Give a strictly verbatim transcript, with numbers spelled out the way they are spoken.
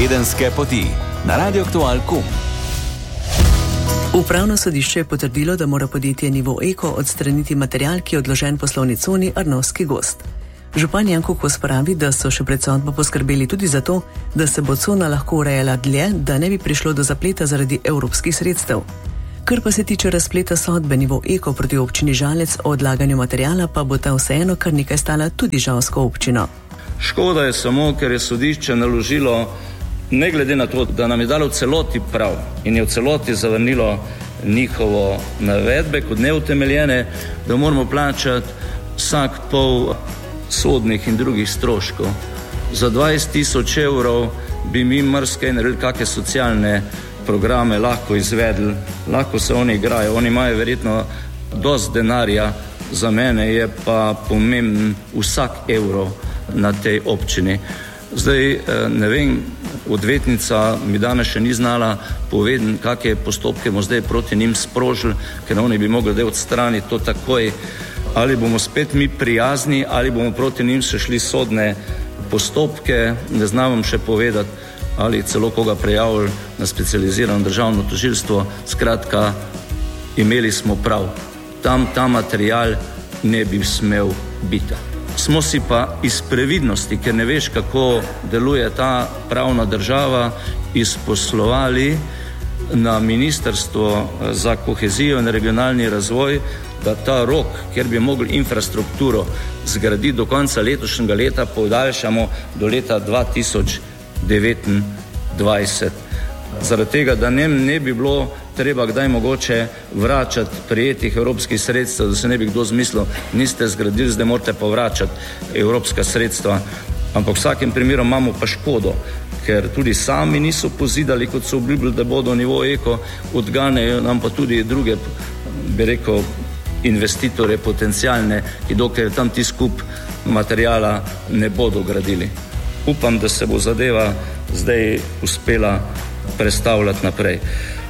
Tedenske poti na Radio Aktual pika com. Upravno sodišče je potrdilo, da mora podjetje Nivo Eko odstraniti material, ki je odložen v poslovni coni Arnovski gozd. Župan Janko Kos pravi, da so še pred sodbo poskrbeli tudi za to, da se bo cona lahko urejala dlje, da ne bi prišlo do zapleta zaradi evropskih sredstev. Kar pa se tiče razpleta sodbe Nivo Eko proti občini Žalec o odlaganju materijala, pa bo ta vseeno kar nekaj stala tudi žalsko občino. Škoda je samo, ker je sodišče naložilo, ne glede na to, da nam je dalo v celoti prav in je v celoti zavrnilo njihovo navedbe kot neutemeljene, da moramo plačati vsak pol sodnih in drugih stroškov. Za dvajset tisoč evrov bi mi marsikaj naredili, kakšne socialne programe lahko izvedli, lahko se oni igrajo, oni imajo verjetno dosti denarja, za mene je pa pomemben vsak evro na tej občini. Zdaj, ne vem, odvetnica mi danes še ni znala povedati, kakšne postopke bomo zdaj proti njim sprožili, ker oni bi mogli da odstraniti to takoj. Ali bomo spet mi prijazni, ali bomo proti njim še šli sodne postopke, ne znam vam še povedati, ali celo koga prijavili na specializirano državno tožilstvo. Skratka, imeli smo prav. Tam ta material ne bi smel biti. Smo si pa iz previdnosti, ker ne veš, kako deluje ta pravna država, izposlovali na Ministrstvo za kohezijo in regionalni razvoj, da ta rok, kjer bi mogli infrastrukturo zgraditi do konca letošnjega leta, podaljšamo do leta dva tisoč devetindvajset. Zaradi tega, da ne, ne bi bilo treba kdaj mogoče vračati prijetih evropskih sredstev, da se ne bi kdo zmislil, niste zgradili, zdaj morate pa vračati evropska sredstva. Ampak v vsakem primeru imamo pa škodo, ker tudi sami niso pozidali, kot so obljubili, da bodo Nivo Eko, odganejo nam pa tudi druge, bi rekel, investitore potencialne, ki dokler tam ti skup materijala ne bodo gradili. Upam, da se bo zadeva zdaj uspela prestavljati naprej.